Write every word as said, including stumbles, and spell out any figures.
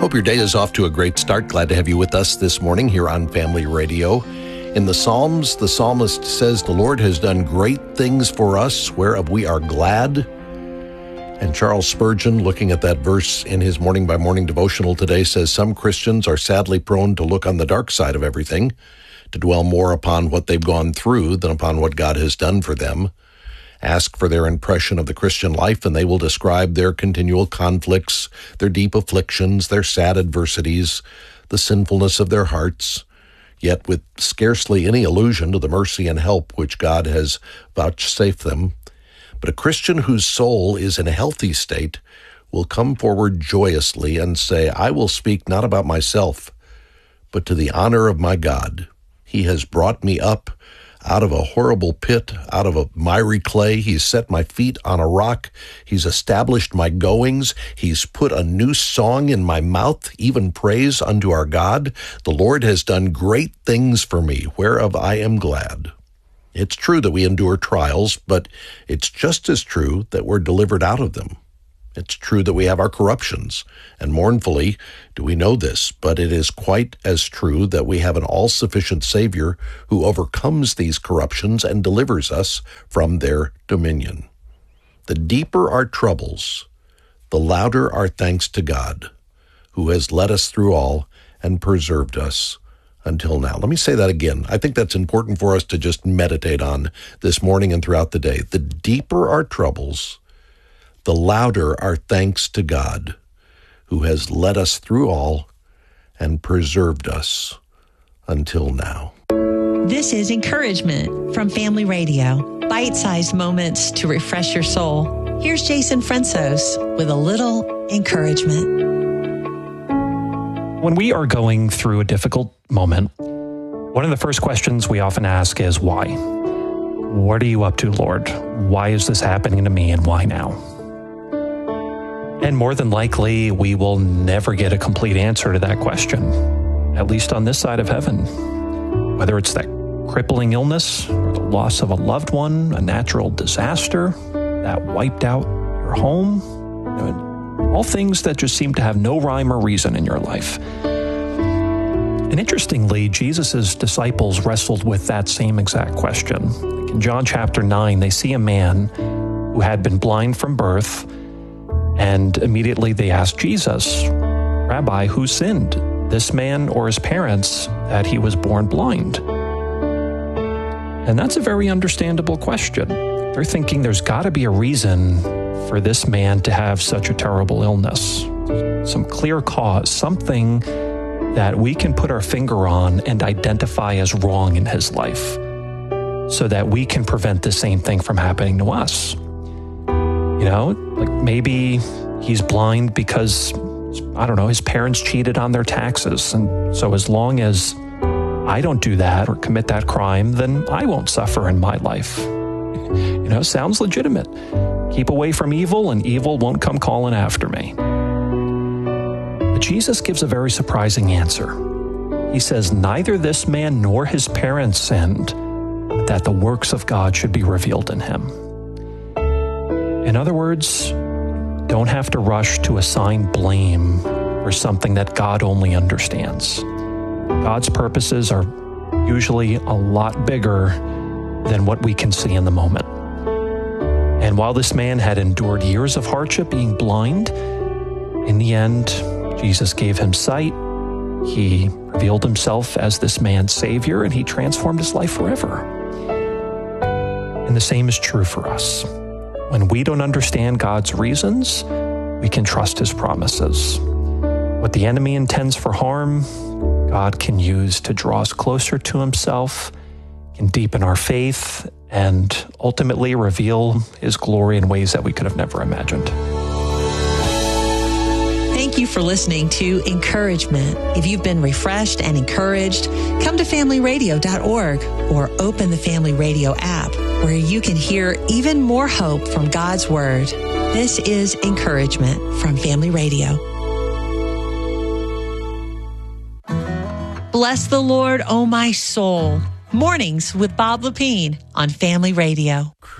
Hope your day is off to a great start. Glad to have you with us this morning here on Family Radio. In the Psalms, the psalmist says, "The Lord has done great things for us, whereof we are glad." And Charles Spurgeon, looking at that verse in his morning by morning devotional today, says some Christians are sadly prone to look on the dark side of everything, to dwell more upon what they've gone through than upon what God has done for them. Ask for their impression of the Christian life, and they will describe their continual conflicts, their deep afflictions, their sad adversities, the sinfulness of their hearts, yet with scarcely any allusion to the mercy and help which God has vouchsafed them. But a Christian whose soul is in a healthy state will come forward joyously and say, "I will speak not about myself, but to the honor of my God. He has brought me up out of a horrible pit, out of a miry clay. He's set my feet on a rock. He's established my goings. He's put a new song in my mouth, even praise unto our God. The Lord has done great things for me, whereof I am glad." It's true that we endure trials, but it's just as true that we're delivered out of them. It's true that we have our corruptions, and mournfully do we know this, but it is quite as true that we have an all-sufficient Savior who overcomes these corruptions and delivers us from their dominion. The deeper our troubles, the louder our thanks to God, who has led us through all and preserved us until now. Let me say that again. I think that's important for us to just meditate on this morning and throughout the day. The deeper our troubles, the louder our thanks to God, who has led us through all and preserved us until now. This is encouragement from Family Radio. Bite-sized moments to refresh your soul. Here's Jason Fransos with a little encouragement. When we are going through a difficult moment, one of the first questions we often ask is why? What are you up to, Lord? Why is this happening to me, and why now? And more than likely, we will never get a complete answer to that question, at least on this side of heaven. Whether it's that crippling illness, or the loss of a loved one, a natural disaster that wiped out your home, you know, all things that just seem to have no rhyme or reason in your life. And interestingly, Jesus' disciples wrestled with that same exact question. In John chapter nine, they see a man who had been blind from birth, and immediately they asked Jesus, "Rabbi, who sinned, this man or his parents, that he was born blind?" And that's a very understandable question. They're thinking there's got to be a reason for this man to have such a terrible illness. Some clear cause, something that we can put our finger on and identify as wrong in his life, so that we can prevent the same thing from happening to us. You know, like maybe he's blind because, I don't know, his parents cheated on their taxes. And so as long as I don't do that or commit that crime, then I won't suffer in my life. You know, sounds legitimate. Keep away from evil and evil won't come calling after me. But Jesus gives a very surprising answer. He says, neither this man nor his parents sinned, but that the works of God should be revealed in him. In other words, don't have to rush to assign blame for something that God only understands. God's purposes are usually a lot bigger than what we can see in the moment. And while this man had endured years of hardship being blind, in the end, Jesus gave him sight. He revealed himself as this man's Savior, and he transformed his life forever. And the same is true for us. When we don't understand God's reasons, we can trust his promises. What the enemy intends for harm, God can use to draw us closer to himself, can deepen our faith, and ultimately reveal his glory in ways that we could have never imagined. Thank you for listening to Encouragement. If you've been refreshed and encouraged, come to family radio dot org or open the Family Radio app, where you can hear even more hope from God's Word. This is Encouragement from Family Radio. Bless the Lord, O my soul. Mornings with Bob Lepine on Family Radio.